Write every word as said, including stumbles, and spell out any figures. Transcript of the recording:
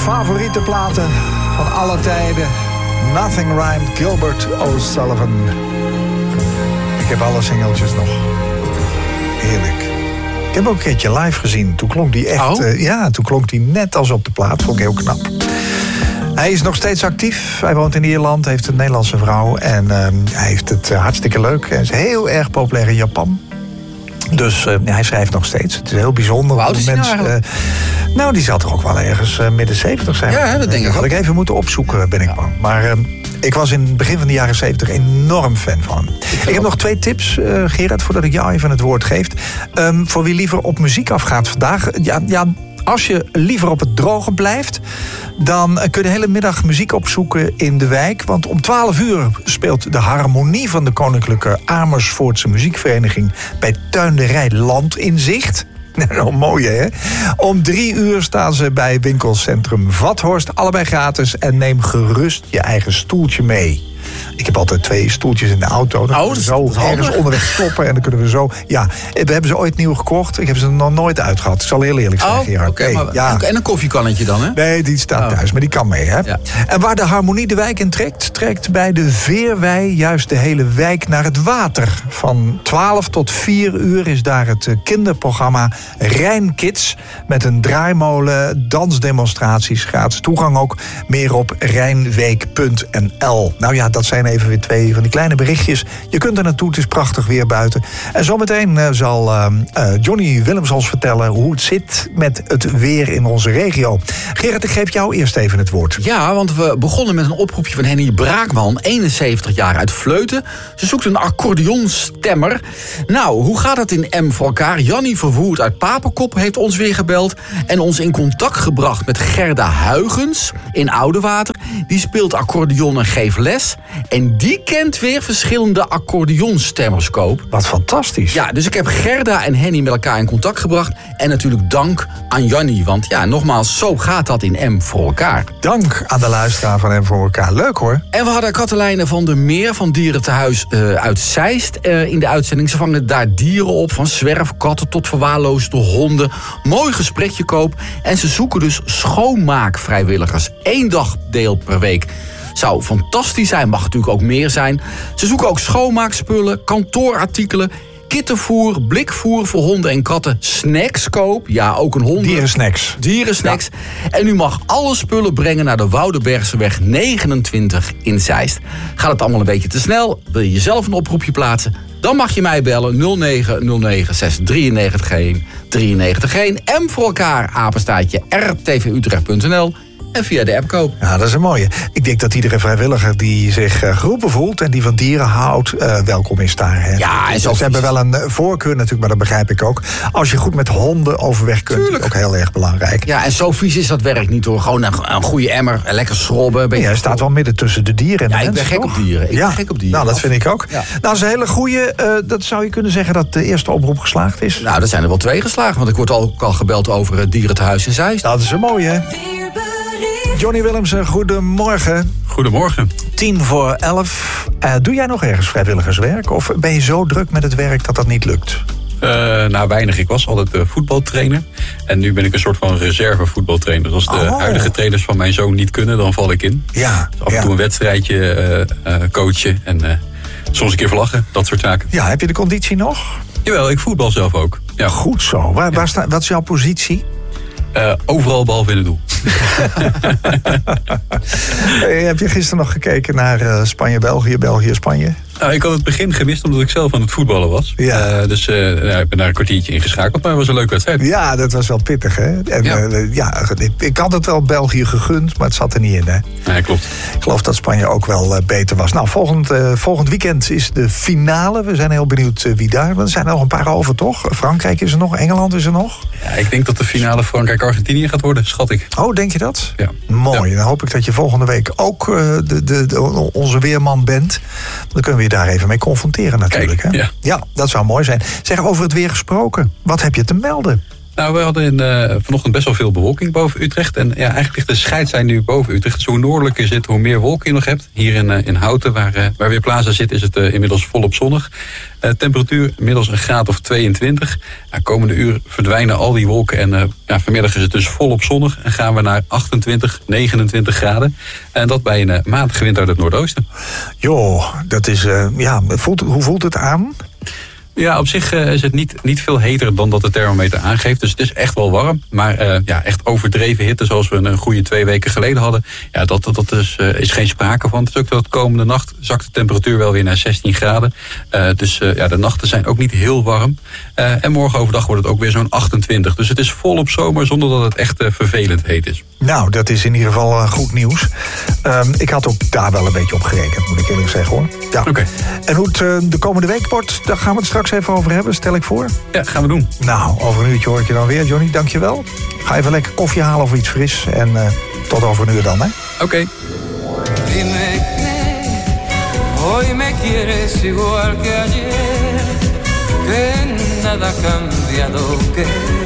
favoriete platen van alle tijden. Nothing Rhymed, Gilbert O'Sullivan. Ik heb alle singeltjes nog. Heerlijk. Ik heb ook een keertje live gezien. Toen klonk die echt... Oh? Uh, ja, toen klonk die net als op de plaat. Vond ik heel knap. Hij is nog steeds actief. Hij woont in Ierland, heeft een Nederlandse vrouw. En uh, hij heeft het uh, hartstikke leuk. Hij is heel erg populair in Japan. Dus uh, ja, hij schrijft nog steeds. Het is heel bijzonder. Hoe oud is hij nou eigenlijk? Uh, nou, die zal toch ook wel ergens uh, midden zeventig zijn. Ja, dat denk ik Had ook. ik even moeten opzoeken, ben ik bang. Maar uh, ik was in het begin van de jaren zeventig enorm fan van hem. Ik, ik heb nog twee tips, uh, Gerard, voordat ik jou even het woord geef. Um, voor wie liever op muziek afgaat vandaag. Ja, ja, als je liever op het droge blijft, dan kun je de hele middag muziek opzoeken in de wijk. Want om twaalf uur speelt de Harmonie van de Koninklijke Amersfoortse Muziekvereniging bij Tuinderij Landinzicht. Nou, mooi hè? Om drie uur staan ze bij winkelcentrum Vathorst. Allebei gratis en neem gerust je eigen stoeltje mee. Ik heb altijd twee stoeltjes in de auto. Dan oh, kunnen we zo ergens onderweg stoppen en dan kunnen we zo... Ja, we hebben ze ooit nieuw gekocht. Ik heb ze er nog nooit uitgehad. Ik zal heel eerlijk zijn, oh, Gerard. Okay, nee, maar, ja. En een koffiekannetje dan, hè? Nee, die staat oh. thuis, maar die kan mee, hè? Ja. En waar de Harmonie de wijk in trekt... trekt bij de Veerwei juist de hele wijk naar het water. Van twaalf tot vier uur is daar het kinderprogramma Rijnkids... met een draaimolen, dansdemonstraties, gratis toegang ook. Meer op rijnweek punt n l. Nou ja, dat zijn even weer twee van die kleine berichtjes. Je kunt er naartoe, het is prachtig weer buiten. En zometeen uh, zal uh, uh, Johnny Willems ons vertellen hoe het zit met het weer in onze regio. Gerard, ik geef jou eerst even het woord. Ja, want we begonnen met een oproepje van Henny Braakman, eenenzeventig jaar uit Vleuten. Ze zoekt een accordeonstemmer. Nou, hoe gaat het in M voor elkaar? Jannie Verwoerd uit Papenkop heeft ons weer gebeld en ons in contact gebracht met Gerda Huygens in Oudewater. Die speelt accordeon en geeft les. En die kent weer verschillende accordeonstemmers, Koop. Wat fantastisch. Ja, dus ik heb Gerda en Henny met elkaar in contact gebracht. En natuurlijk dank aan Jannie. Want ja, nogmaals, zo gaat dat in M voor elkaar. Dank aan de luisteraar van M voor elkaar. Leuk hoor. En we hadden Katelijne van der Meer van Dierentehuis uh, uit Zeist uh, in de uitzending. Ze vangen daar dieren op, van zwerfkatten tot verwaarloosde honden. Mooi gesprekje, Koop. En ze zoeken dus schoonmaakvrijwilligers. Eén dagdeel per week. Zou fantastisch zijn, mag natuurlijk ook meer zijn. Ze zoeken ook schoonmaakspullen, kantoorartikelen, kittenvoer, blikvoer voor honden en katten, snacks koop. Ja, ook een honden... Dierensnacks. Dierensnacks. Ja. En u mag alle spullen brengen naar de Woudenbergseweg negenentwintig in Zeist. Gaat het allemaal een beetje te snel? Wil je jezelf een oproepje plaatsen? Dan mag je mij bellen nul negen nul negen zes drie negen een drie negen een. M voor elkaar, apenstaartje r t v utrecht punt n l. En via de app koop. Ja, dat is een mooie. Ik denk dat iedere vrijwilliger die zich uh, geroepen voelt en die van dieren houdt, uh, welkom is daar. Hè? Ja, en zo ze hebben wel een uh, voorkeur natuurlijk, maar dat begrijp ik ook. Als je goed met honden overweg kunt, Tuurlijk. Ook heel erg belangrijk. Ja, en zo vies is dat werk niet hoor. Gewoon een, een goede emmer, lekker schrobben. Ja, jij staat wel midden tussen de dieren en ja, de ik ben mensen, gek toch? op dieren. Ik ja. ben gek op dieren. Nou, dat vind ik ook. Ja. Nou, dat is een hele goede. Uh, dat zou je kunnen zeggen dat de eerste oproep geslaagd is. Nou, er zijn er wel twee geslagen. Want ik word ook al gebeld over het dierentehuis in Zeist. Dat is een mooie. Johnny Willems, goedemorgen. Goedemorgen. Tien voor elf. Uh, doe jij nog ergens vrijwilligerswerk? Of ben je zo druk met het werk dat dat niet lukt? Uh, nou, weinig. Ik was altijd uh, voetbaltrainer. En nu ben ik een soort van reservevoetbaltrainer. Als de oh. huidige trainers van mijn zoon niet kunnen, dan val ik in. Ja. Dus af en ja. toe een wedstrijdje uh, uh, coachen. En uh, soms een keer vlaggen. Dat soort zaken. Ja, heb je de conditie nog? Jawel, ik voetbal zelf ook. Ja. Goed zo. Waar, Ja. waar sta, wat is jouw positie? Uh, overal behalve in het doel. Hey, heb je gisteren nog gekeken naar uh, Spanje-België, België-Spanje? Nou, ik had het begin gemist omdat ik zelf aan het voetballen was. Ja. Uh, dus uh, ja, ik ben daar een kwartiertje ingeschakeld. Maar het was een leuke wedstrijd. Ja, dat was wel pittig, hè? En, Ja. Uh, ja, ik, ik had het wel België gegund, maar het zat er niet in, hè? Ja, klopt. Ik geloof dat Spanje ook wel uh, beter was. Nou, volgend, uh, volgend weekend is de finale. We zijn heel benieuwd uh, wie daar... Er zijn er nog een paar over, toch? Frankrijk is er nog, Engeland is er nog. Ja, ik denk dat de finale Frankrijk-Argentinië gaat worden, schat ik. Oh, denk je dat? Ja. Mooi. Ja. Dan hoop ik dat je volgende week ook uh, de, de, de, onze weerman bent. Dan kunnen we je daar even mee confronteren natuurlijk. Kijk, hè? ja. ja, dat zou mooi zijn. Zeg, over het weer gesproken. Wat heb je te melden? Nou, we hadden in, uh, vanochtend best wel veel bewolking boven Utrecht. En ja, eigenlijk ligt de scheidslijn nu boven Utrecht. Dus hoe noordelijker je zit, hoe meer wolken je nog hebt. Hier in, uh, in Houten, waar, uh, waar Weerplaza zit, is het uh, inmiddels volop zonnig. Uh, temperatuur inmiddels een graad of tweeëntwintig. Uh, komende uur verdwijnen al die wolken. En uh, ja, vanmiddag is het dus volop zonnig. En gaan we naar achtentwintig, negenentwintig graden. En dat bij een uh, matige wind uit het noordoosten. Joh, dat is... Uh, ja, voelt, hoe voelt het aan? Ja, op zich uh, is het niet, niet veel heter dan dat de thermometer aangeeft. Dus het is echt wel warm. Maar uh, ja, echt overdreven hitte zoals we een goede twee weken geleden hadden. Ja, dat, dat is, uh, is geen sprake van. Het is ook dat komende nacht zakt de temperatuur wel weer naar zestien graden. Uh, dus uh, ja, de nachten zijn ook niet heel warm. Uh, en morgen overdag wordt het ook weer zo'n achtentwintig. Dus het is volop zomer zonder dat het echt uh, vervelend heet is. Nou, dat is in ieder geval uh, goed nieuws. Um, ik had ook daar wel een beetje op gerekend, moet ik eerlijk zeggen hoor. Ja. Okay. En hoe het uh, de komende week wordt, daar gaan we het straks even over hebben, stel ik voor. Ja, gaan we doen. Nou, over een uurtje hoor ik je dan weer, Johnny. Dankjewel. Ga even lekker koffie halen of iets fris. En uh, tot over een uur dan, hè. Oké. Okay. Dime que hoy me quieres igual que ayer, que nada ha cambiado, que